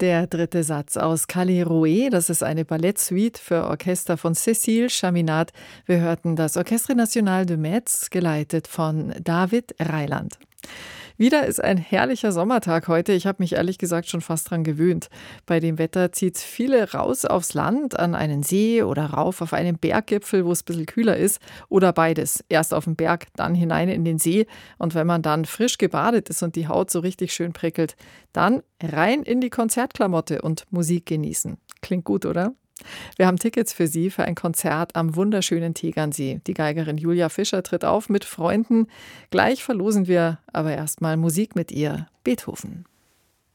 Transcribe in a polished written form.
Der dritte Satz aus Kalliroué, das ist eine Ballettsuite für Orchester von Cécile Chaminade. Wir hörten das Orchestre National de Metz, geleitet von David Reiland. Wieder ist ein herrlicher Sommertag heute. Ich habe mich ehrlich gesagt schon fast dran gewöhnt. Bei dem Wetter zieht es viele raus aufs Land, an einen See oder rauf auf einen Berggipfel, wo es ein bisschen kühler ist. Oder beides. Erst auf den Berg, dann hinein in den See. Und wenn man dann frisch gebadet ist und die Haut so richtig schön prickelt, dann rein in die Konzertklamotte und Musik genießen. Klingt gut, oder? Wir haben Tickets für Sie für ein Konzert am wunderschönen Tegernsee. Die Geigerin Julia Fischer tritt auf mit Freunden. Gleich verlosen wir aber erstmal Musik mit ihr. Beethoven.